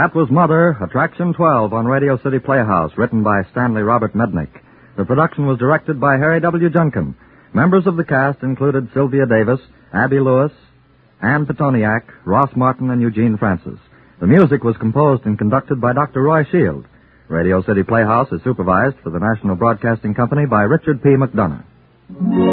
That was Mother, Attraction 12 on Radio City Playhouse, written by Stanley Robert Mednick. The production was directed by Harry W. Junkin. Members of the cast included Sylvia Davis, Abby Lewis, Ann Petoniak, Ross Martin, and Eugene Francis. The music was composed and conducted by Dr. Roy Shield. Radio City Playhouse is supervised for the National Broadcasting Company by Richard P. McDonough.